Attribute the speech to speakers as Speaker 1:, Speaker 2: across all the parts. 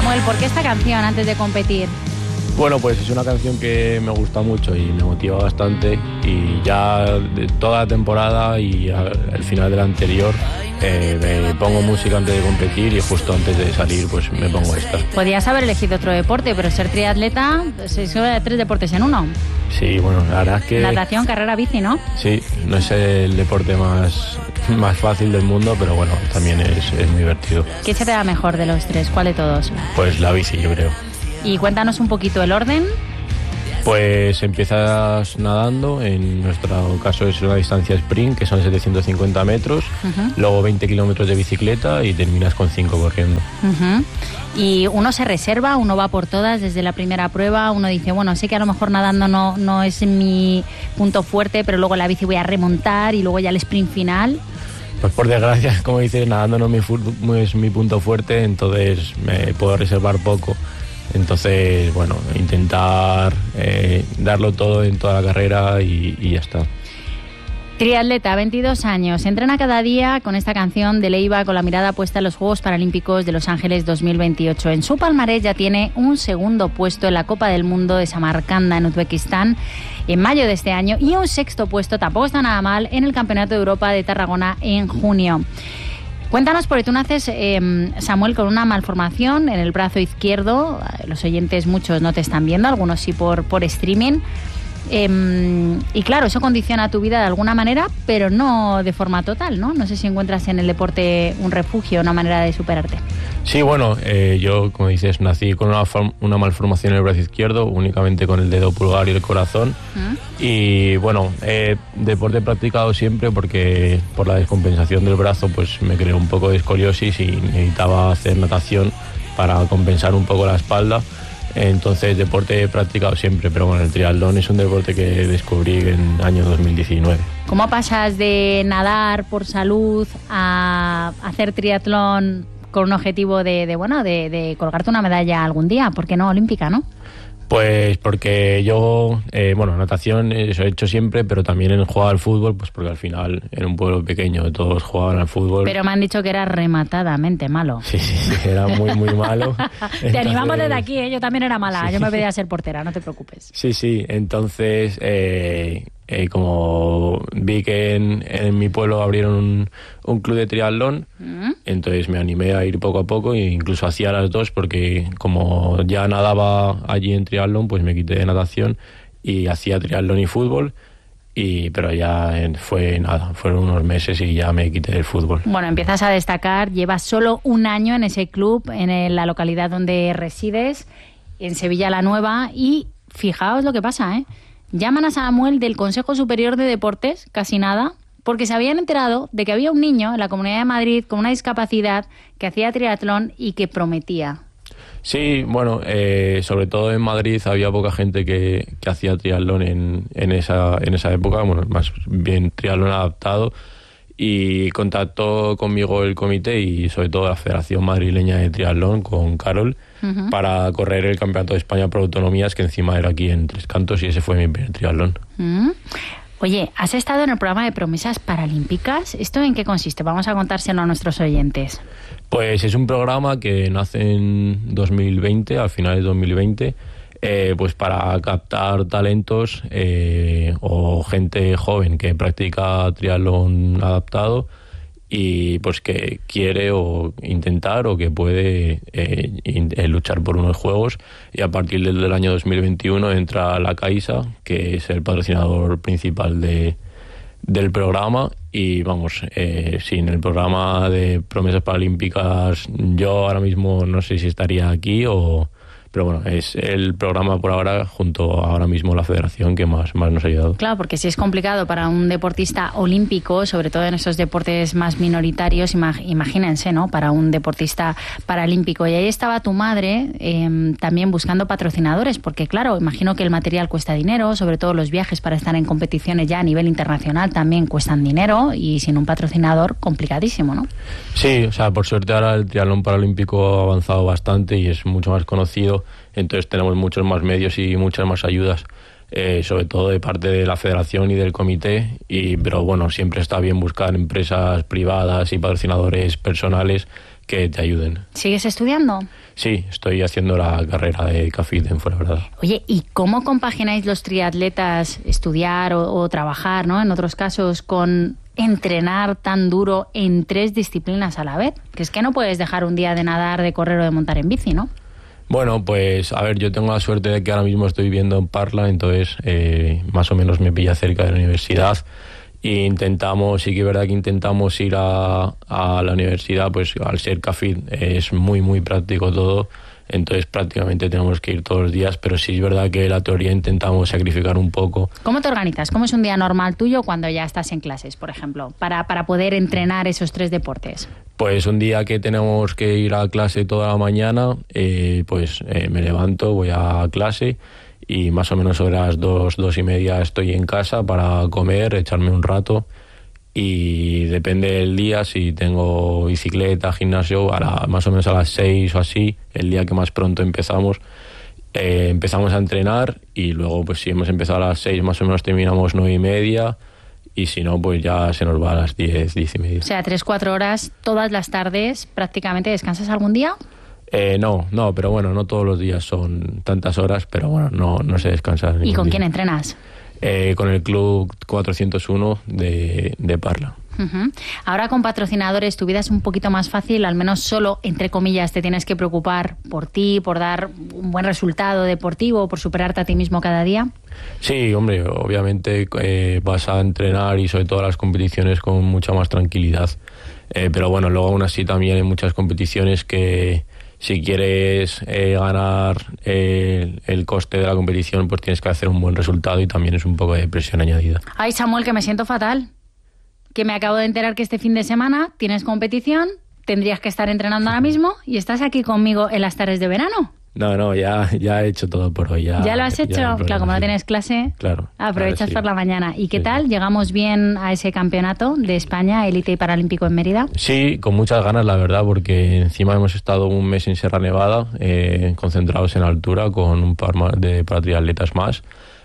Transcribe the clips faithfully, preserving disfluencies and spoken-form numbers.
Speaker 1: Samuel, ¿por qué esta canción antes de competir?
Speaker 2: Bueno, pues es una canción que me gusta mucho y me motiva bastante, y ya de toda la temporada y al final de la anterior eh, me pongo música antes de competir, y justo antes de salir pues me pongo esta.
Speaker 1: Podías haber elegido otro deporte, pero ser triatleta es tres deportes en uno.
Speaker 2: Sí, bueno, la verdad es que...
Speaker 1: Natación, carrera, bici, ¿no?
Speaker 2: Sí, no es el deporte más, más fácil del mundo, pero bueno, también es, es muy divertido.
Speaker 1: ¿Qué se te da mejor de los tres? ¿Cuál de todos?
Speaker 2: Pues la bici, yo creo.
Speaker 1: Y cuéntanos un poquito el orden.
Speaker 2: Pues empiezas nadando, en nuestro caso es una distancia sprint, que son setecientos cincuenta metros, uh-huh. Luego veinte kilómetros de bicicleta y terminas con cinco corriendo.
Speaker 1: Uh-huh. Y uno se reserva, uno va por todas desde la primera prueba, uno dice, bueno, sé que a lo mejor nadando no, no es mi punto fuerte, pero luego la bici voy a remontar y luego ya el sprint final.
Speaker 2: Pues por desgracia, como dices, nadando no es mi, fu- es mi punto fuerte, entonces me puedo reservar poco. Entonces, bueno, intentar eh, darlo todo en toda la carrera y, y ya está.
Speaker 1: Triatleta, veintidós años, entrena cada día con esta canción de Leiva, con la mirada puesta en los Juegos Paralímpicos de Los Ángeles dos mil veintiocho. En su palmarés ya tiene un segundo puesto en la Copa del Mundo de Samarcanda en Uzbekistán en mayo de este año, y un sexto puesto, tampoco está nada mal, en el Campeonato de Europa de Tarragona en junio. Cuéntanos, porque tú naces, eh, Samuel, con una malformación en el brazo izquierdo. Los oyentes, muchos no te están viendo, algunos sí por, por streaming. Eh, y claro, eso condiciona tu vida de alguna manera, pero no de forma total, ¿no? No sé si encuentras en el deporte un refugio, una manera de superarte.
Speaker 2: Sí, bueno, eh, yo, como dices, nací con una, form- una malformación en el brazo izquierdo, únicamente con el dedo pulgar y el corazón. ¿Mm? Y bueno, eh, deporte he practicado siempre porque por la descompensación del brazo pues me creó un poco de escoliosis y necesitaba hacer natación para compensar un poco la espalda. Entonces, deporte he practicado siempre, pero bueno, el triatlón es un deporte que descubrí en el año dos mil diecinueve.
Speaker 1: ¿Cómo pasas de nadar por salud a hacer triatlón con un objetivo de, de bueno, de, de colgarte una medalla algún día? ¿Por qué no olímpica, no?
Speaker 2: Pues porque yo, eh, bueno, natación eso he hecho siempre, pero también he jugado al fútbol, pues porque al final era un pueblo pequeño, todos jugaban al fútbol.
Speaker 1: Pero me han dicho que era rematadamente malo.
Speaker 2: Sí, sí, sí, era muy, muy malo.
Speaker 1: Te entonces... animamos desde aquí, ¿eh? Yo también era mala, sí. Yo me pedía ser portera, no te preocupes.
Speaker 2: Sí, sí, entonces... Eh, Eh, como vi que en, en mi pueblo abrieron un, un club de triatlón, ¿Mm? Entonces me animé a ir poco a poco e incluso hacía las dos, porque como ya nadaba allí en triatlón, pues me quité de natación y hacía triatlón y fútbol, y pero ya fue nada, fueron unos meses y ya me quité del fútbol.
Speaker 1: Bueno, empiezas a destacar, llevas solo un año en ese club, en la localidad donde resides, en Sevilla la Nueva, y fijaos lo que pasa, ¿eh? Llaman a Samuel del Consejo Superior de Deportes, casi nada, porque se habían enterado de que había un niño en la Comunidad de Madrid con una discapacidad que hacía triatlón y que prometía.
Speaker 2: Sí, bueno, eh, sobre todo en Madrid había poca gente que, que hacía triatlón en, en, esa, en esa época, bueno, más bien triatlón adaptado, y contactó conmigo el comité y sobre todo la Federación Madrileña de Triatlón con Carol, uh-huh, para correr el Campeonato de España por autonomías, que encima era aquí en Tres Cantos, y ese fue mi primer triatlón.
Speaker 1: Uh-huh. Oye, has estado en el programa de Promesas Paralímpicas. ¿Esto en qué consiste? Vamos a contárselo a nuestros oyentes.
Speaker 2: Pues es un programa que nace en dos mil veinte, al final de dos mil veinte, eh, pues para captar talentos eh, o gente joven que practica triatlón adaptado y pues que quiere o intentar o que puede eh, in, eh, luchar por unos juegos, y a partir del, del año dos mil veintiuno entra la Caixa, que es el patrocinador principal de, del programa, y vamos, eh, sin el programa de Promesas Paralímpicas yo ahora mismo no sé si estaría aquí o... Pero bueno, es el programa por ahora, junto a ahora mismo la federación, que más, más nos ha ayudado.
Speaker 1: Claro, porque si es complicado para un deportista olímpico, sobre todo en estos deportes más minoritarios, imagínense, ¿no? Para un deportista paralímpico. Y ahí estaba tu madre eh, también buscando patrocinadores, porque claro, imagino que el material cuesta dinero, sobre todo los viajes para estar en competiciones ya a nivel internacional también cuestan dinero, y sin un patrocinador, complicadísimo, ¿no?
Speaker 2: Sí, o sea, por suerte ahora el triatlón paralímpico ha avanzado bastante y es mucho más conocido. Entonces tenemos muchos más medios y muchas más ayudas, eh, sobre todo de parte de la federación y del comité, y, pero bueno, siempre está bien buscar empresas privadas y patrocinadores personales que te ayuden.
Speaker 1: ¿Sigues estudiando?
Speaker 2: Sí, estoy haciendo la carrera de C A F I D en Fuenlabrada.
Speaker 1: Oye, ¿y cómo compagináis los triatletas estudiar o, o trabajar, ¿no? En otros casos, con entrenar tan duro en tres disciplinas a la vez? Que es que no puedes dejar un día de nadar, de correr o de montar en bici, ¿no?
Speaker 2: Bueno, pues a ver, yo tengo la suerte de que ahora mismo estoy viviendo en Parla, entonces eh, más o menos me pilla cerca de la universidad. E intentamos, sí que es verdad que intentamos ir a, a la universidad, pues al ser C A F I D eh, es muy muy práctico todo, entonces prácticamente tenemos que ir todos los días, pero sí es verdad que la teoría intentamos sacrificar un poco.
Speaker 1: ¿Cómo te organizas? ¿Cómo es un día normal tuyo cuando ya estás en clases, por ejemplo, para, para poder entrenar esos tres deportes?
Speaker 2: Pues un día que tenemos que ir a clase toda la mañana, eh, pues eh, me levanto, voy a clase y más o menos sobre las dos, dos y media estoy en casa para comer, echarme un rato, y depende del día, si tengo bicicleta, gimnasio, a la, más o menos a las seis o así, el día que más pronto empezamos, eh, empezamos a entrenar, y luego pues si hemos empezado a las seis más o menos terminamos nueve y media, y si no pues ya se nos va a las diez, diez y media.
Speaker 1: O sea, tres, cuatro horas todas las tardes prácticamente. ¿Descansas algún día?
Speaker 2: Eh, no, no, pero bueno, no todos los días son tantas horas, pero bueno, no, no se descansa.
Speaker 1: ¿Y con
Speaker 2: día.
Speaker 1: quién entrenas?
Speaker 2: Eh, con el Club cuatrocientos uno de, de Parla.
Speaker 1: Uh-huh. Ahora con patrocinadores tu vida es un poquito más fácil, al menos solo, entre comillas, te tienes que preocupar por ti, por dar un buen resultado deportivo, por superarte a ti mismo cada día.
Speaker 2: Sí, hombre, obviamente eh, vas a entrenar y sobre todo las competiciones con mucha más tranquilidad, eh, pero bueno, luego aún así también hay muchas competiciones que si quieres eh, ganar eh, el coste de la competición, pues tienes que hacer un buen resultado y también es un poco de presión añadida.
Speaker 1: Ay, Samuel, que me siento fatal. Que me acabo de enterar que este fin de semana tienes competición, tendrías que estar entrenando ahora mismo y estás aquí conmigo en las tardes de verano.
Speaker 2: No, no, ya, ya he hecho todo por hoy. ¿Ya,
Speaker 1: ¿Ya lo has hecho?
Speaker 2: Ya,
Speaker 1: claro, como no
Speaker 2: sí.
Speaker 1: tienes clase,
Speaker 2: claro,
Speaker 1: aprovechas
Speaker 2: claro, sí.
Speaker 1: por la mañana. ¿Y qué
Speaker 2: Sí,
Speaker 1: tal?
Speaker 2: sí.
Speaker 1: ¿Llegamos bien a ese campeonato de España, élite y paralímpico en Mérida?
Speaker 2: Sí, con muchas ganas, la verdad, porque encima hemos estado un mes en Sierra Nevada, eh, concentrados en altura, con un par más de triatletas más,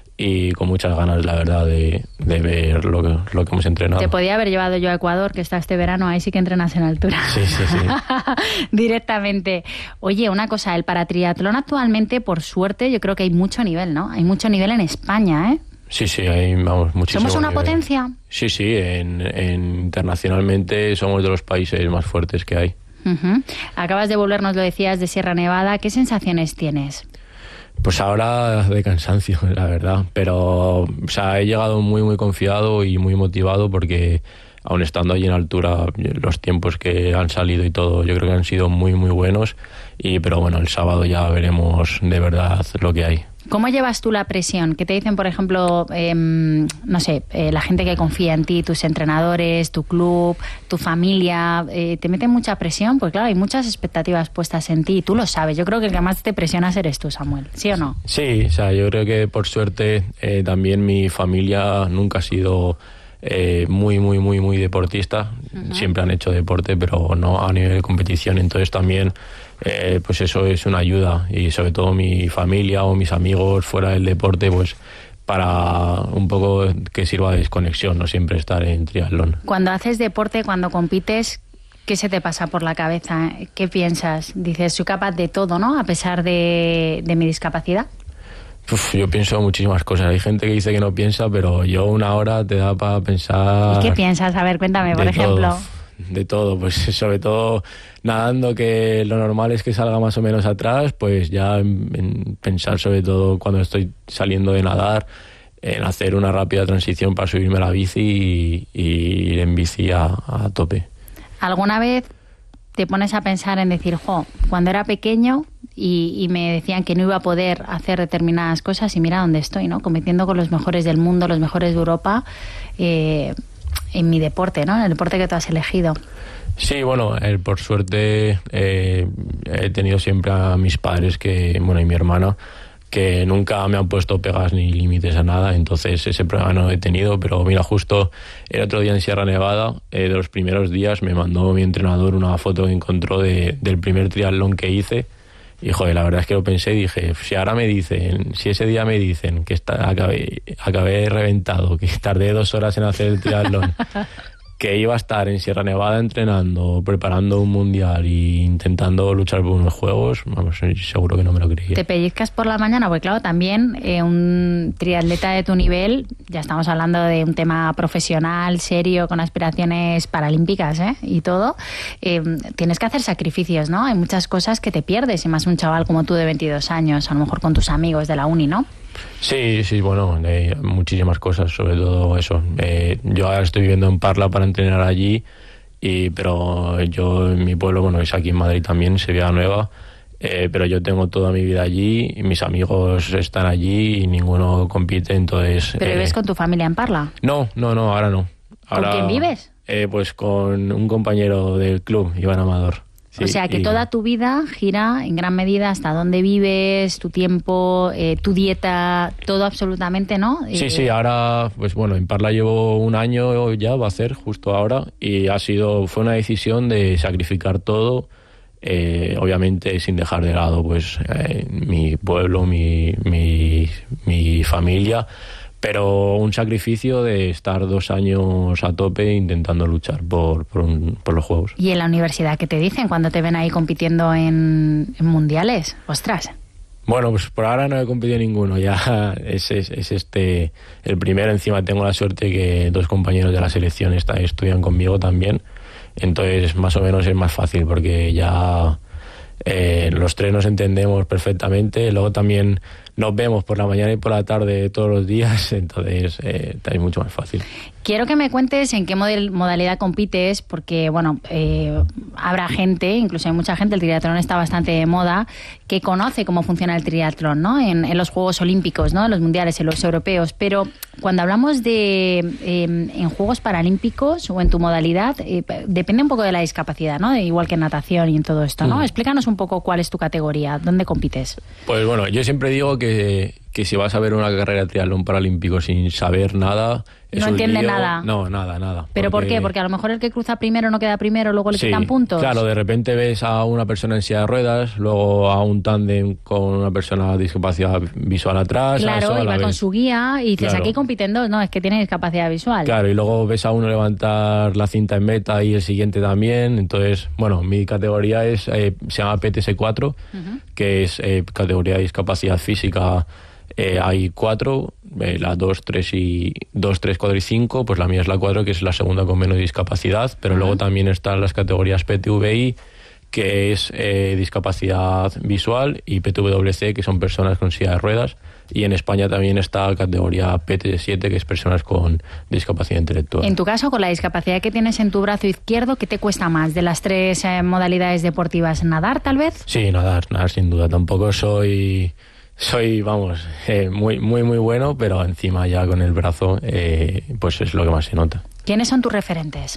Speaker 2: y con muchas ganas, la verdad, de, de ver lo que, lo que hemos entrenado.
Speaker 1: Te podía haber llevado yo a Ecuador, que está este verano, ahí sí que entrenas en altura.
Speaker 2: Sí, sí, sí.
Speaker 1: Directamente. Oye, una cosa, el paratriatlón actualmente, por suerte, yo creo que hay mucho nivel, ¿no? Hay mucho nivel en España, ¿eh?
Speaker 2: Sí, sí, hay, vamos, muchísimo
Speaker 1: ¿Somos una
Speaker 2: nivel.
Speaker 1: potencia?
Speaker 2: Sí, sí, en, en, internacionalmente somos de los países más fuertes que hay.
Speaker 1: Uh-huh. Acabas de volvernos, lo decías, de Sierra Nevada. ¿Qué sensaciones tienes?
Speaker 2: Pues ahora de cansancio, la verdad, pero o sea, he llegado muy muy confiado y muy motivado porque aun estando allí en altura, los tiempos que han salido y todo, yo creo que han sido muy muy buenos, y pero bueno, el sábado ya veremos de verdad lo que hay.
Speaker 1: ¿Cómo llevas tú la presión? ¿Qué te dicen, por ejemplo, eh, no sé, eh, la gente que confía en ti, tus entrenadores, tu club, tu familia? Eh, ¿Te meten mucha presión? Pues claro, hay muchas expectativas puestas en ti y tú lo sabes. Yo creo que el que más te presionas eres tú, Samuel. ¿Sí o no?
Speaker 2: Sí, o sea, yo creo que por suerte eh, también mi familia nunca ha sido eh, muy, muy, muy, muy deportista. Uh-huh. Siempre han hecho deporte, pero no a nivel de competición. Entonces también Eh, pues eso es una ayuda, y sobre todo mi familia o mis amigos fuera del deporte, pues para un poco que sirva de desconexión, no siempre estar en triatlón.
Speaker 1: Cuando haces deporte, cuando compites, ¿qué se te pasa por la cabeza? ¿Qué piensas? Dices, soy capaz de todo, ¿no? A pesar de, de mi discapacidad.
Speaker 2: Uf, yo pienso muchísimas cosas. Hay gente que dice que no piensa, pero yo una hora te da para pensar.
Speaker 1: ¿Y qué piensas? A ver, cuéntame, por ejemplo.
Speaker 2: Todo. De todo, pues sobre todo nadando, que lo normal es que salga más o menos atrás, pues ya en, en pensar sobre todo cuando estoy saliendo de nadar, en hacer una rápida transición para subirme a la bici y, y ir en bici a, a tope.
Speaker 1: ¿Alguna vez te pones a pensar en decir, jo, cuando era pequeño y, y me decían que no iba a poder hacer determinadas cosas y mira dónde estoy, ¿no? Compitiendo con los mejores del mundo, los mejores de Europa, eh, en mi deporte, ¿no? En el deporte que tú has elegido.
Speaker 2: Sí, bueno, eh, por suerte eh, he tenido siempre a mis padres que, bueno, y mi hermana, que nunca me han puesto pegas ni límites a nada, entonces ese problema no he tenido. Pero mira, justo el otro día en Sierra Nevada, eh, de los primeros días, me mandó mi entrenador una foto que encontró de, del primer triatlón que hice. Y joder, la verdad es que lo pensé y dije, si ahora me dicen, si ese día me dicen que está, acabé, acabé reventado, que tardé dos horas en hacer el triatlón, que iba a estar en Sierra Nevada entrenando, preparando un mundial e intentando luchar por unos juegos, vamos, seguro que no me lo creía.
Speaker 1: Te pellizcas por la mañana, porque claro, también eh, un triatleta de tu nivel, ya estamos hablando de un tema profesional, serio, con aspiraciones paralímpicas, ¿eh? Y todo, eh, tienes que hacer sacrificios, ¿no? Hay muchas cosas que te pierdes, y más un chaval como tú de veintidós años, a lo mejor con tus amigos de la uni, ¿no?
Speaker 2: Sí, sí, bueno, eh, muchísimas cosas, sobre todo eso. Eh, yo ahora estoy viviendo en Parla para entrenar allí, y pero yo en mi pueblo, bueno, es aquí en Madrid también, Sevilla Nueva, eh, pero yo tengo toda mi vida allí, y mis amigos están allí y ninguno compite, entonces...
Speaker 1: ¿Pero
Speaker 2: eh,
Speaker 1: vives con tu familia en Parla?
Speaker 2: No, no, no, ahora no. Ahora,
Speaker 1: ¿Con quién vives?
Speaker 2: Eh, pues con un compañero del club, Iván Amador. Sí,
Speaker 1: o sea, que
Speaker 2: y...
Speaker 1: toda tu vida gira en gran medida hasta dónde vives, tu tiempo, eh, tu dieta, todo absolutamente, ¿no?
Speaker 2: Sí,
Speaker 1: eh,
Speaker 2: sí, ahora, pues bueno, en Parla llevo un año ya, va a ser justo ahora, y ha sido, fue una decisión de sacrificar todo, eh, obviamente sin dejar de lado pues eh, mi pueblo, mi, mi, mi familia, pero un sacrificio de estar dos años a tope intentando luchar por, por, un, por los Juegos.
Speaker 1: ¿Y en la universidad qué te dicen cuando te ven ahí compitiendo en, en mundiales? ¡Ostras!
Speaker 2: Bueno, pues por ahora no he competido ninguno, ya es, es, es este el primero. Encima tengo la suerte que dos compañeros de la selección está, estudian conmigo también, entonces más o menos es más fácil porque ya eh, los tres nos entendemos perfectamente. Luego también nos vemos por la mañana y por la tarde todos los días, entonces eh, es mucho más fácil.
Speaker 1: Quiero que me cuentes en qué modalidad compites, porque bueno, eh, habrá gente, incluso hay mucha gente, el triatlón está bastante de moda, que conoce cómo funciona el triatlón, ¿no? En, en los Juegos Olímpicos, ¿no? En los mundiales, en los europeos, pero cuando hablamos de eh, en Juegos Paralímpicos o en tu modalidad, eh, depende un poco de la discapacidad, ¿no? Igual que en natación y en todo esto, ¿no? Mm. Explícanos un poco cuál es tu categoría, dónde compites.
Speaker 2: Pues bueno, yo siempre digo que, que si vas a ver una carrera de triatlón paralímpico sin saber nada...
Speaker 1: No entiende lío. nada.
Speaker 2: No, nada, nada.
Speaker 1: ¿Pero porque... por qué? Porque a lo mejor el que cruza primero no queda primero, luego le
Speaker 2: sí,
Speaker 1: quitan puntos.
Speaker 2: Claro, de repente ves a una persona en silla de ruedas, luego a un tándem con una persona con discapacidad visual atrás.
Speaker 1: Claro, y va con su guía y dices,
Speaker 2: claro.
Speaker 1: Aquí compiten dos, no, es que tiene discapacidad visual.
Speaker 2: Claro, y luego ves a uno levantar la cinta en meta y el siguiente también. Entonces, bueno, mi categoría es eh, se llama P T S cuatro, uh-huh. que es eh, categoría de discapacidad física. Eh, hay cuatro, eh, la dos, tres y dos, tres, cuatro y cinco, pues la mía es la cuatro, que es la segunda con menos discapacidad, pero uh-huh. luego también están las categorías P T V I, que es eh, discapacidad visual, y P T W C, que son personas con silla de ruedas, y en España también está la categoría P T siete, que es personas con discapacidad intelectual.
Speaker 1: En tu caso, con la discapacidad que tienes en tu brazo izquierdo, ¿qué te cuesta más de las tres eh, modalidades deportivas? ¿Nadar, tal vez?
Speaker 2: Sí, nadar, nadar sin duda. Tampoco soy... Soy, vamos, eh, muy, muy, muy bueno, pero encima ya con el brazo, eh, pues es lo que más se nota.
Speaker 1: ¿Quiénes son tus referentes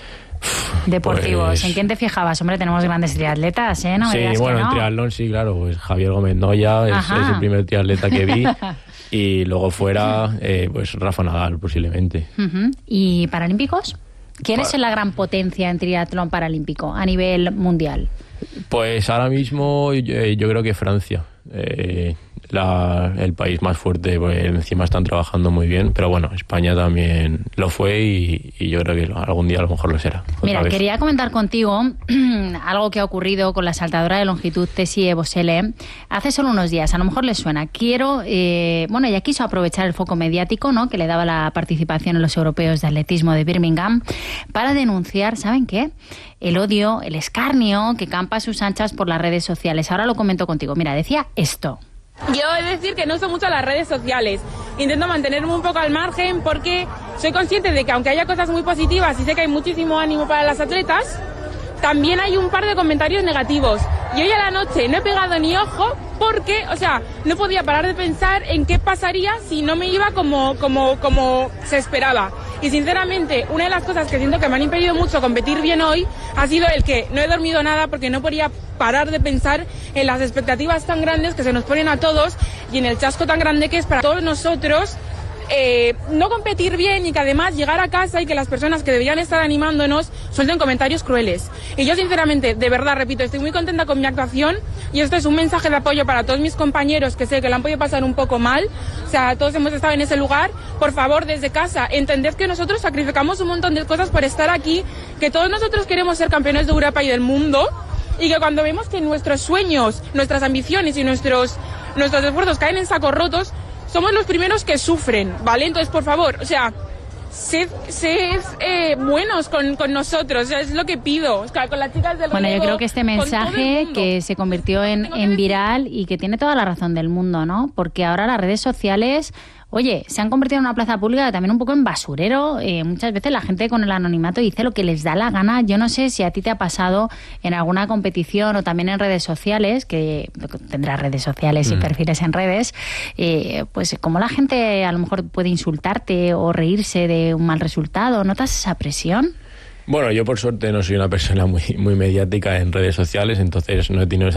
Speaker 1: deportivos? Pues... ¿En quién te fijabas? Hombre, tenemos grandes triatletas, ¿eh? No
Speaker 2: sí, bueno,
Speaker 1: no.
Speaker 2: en triatlón sí, claro, pues Javier Gómez Noya es, es el primer triatleta que vi. Y luego fuera, eh, pues Rafa Nadal, posiblemente.
Speaker 1: Uh-huh. ¿Y paralímpicos? ¿Quién es la gran potencia en triatlón paralímpico a nivel mundial?
Speaker 2: Pues ahora mismo yo, yo creo que Francia. Eh, la, el país más fuerte, pues encima están trabajando muy bien, pero bueno, España también lo fue y, y yo creo que algún día a lo mejor lo será.
Speaker 1: Mira,
Speaker 2: vez.
Speaker 1: quería comentar contigo algo que ha ocurrido con la saltadora de longitud Tessie Bosele hace solo unos días, a lo mejor les suena. Quiero, eh, bueno, ella quiso aprovechar el foco mediático, ¿no?, que le daba la participación en los europeos de atletismo de Birmingham para denunciar, ¿saben qué?, el odio, el escarnio que campa a sus anchas por las redes sociales. Ahora lo comento contigo. Mira, decía esto.
Speaker 3: Yo he de decir que no uso mucho las redes sociales. Intento mantenerme un poco al margen porque soy consciente de que aunque haya cosas muy positivas y sé que hay muchísimo ánimo para las atletas, también hay un par de comentarios negativos. Y hoy a la noche no he pegado ni ojo porque, o sea, no podía parar de pensar en qué pasaría si no me iba como, como, como se esperaba. Y sinceramente, una de las cosas que siento que me han impedido mucho competir bien hoy ha sido el que no he dormido nada porque no podía parar de pensar en las expectativas tan grandes que se nos ponen a todos y en el chasco tan grande que es para todos nosotros eh, no competir bien y que además llegar a casa y que las personas que deberían estar animándonos suelten comentarios crueles. Y yo sinceramente, de verdad, repito, estoy muy contenta con mi actuación y esto es un mensaje de apoyo para todos mis compañeros que sé que lo han podido pasar un poco mal. O sea, todos hemos estado en ese lugar. Por favor, desde casa, entended que nosotros sacrificamos un montón de cosas por estar aquí, que todos nosotros queremos ser campeones de Europa y del mundo, y que cuando vemos que nuestros sueños, nuestras ambiciones y nuestros, nuestros esfuerzos caen en sacos rotos, somos los primeros que sufren, ¿vale? Entonces, por favor, o sea, sed, sed eh, buenos con, con nosotros, o sea, es lo que pido, o sea, con las chicas del
Speaker 1: Bueno,
Speaker 3: relevo,
Speaker 1: yo creo que este mensaje que se convirtió en, en viral y que tiene toda la razón del mundo, ¿no? Porque ahora las redes sociales, oye, se han convertido en una plaza pública también un poco en basurero. Eh, muchas veces la gente con el anonimato dice lo que les da la gana. Yo no sé si a ti te ha pasado en alguna competición o también en redes sociales, que tendrás redes sociales y mm. perfiles en redes, eh, pues como la gente a lo mejor puede insultarte o reírse de un mal resultado. ¿Notas esa presión?
Speaker 2: Bueno, yo por suerte no soy una persona muy, muy mediática en redes sociales, entonces no he tenido esa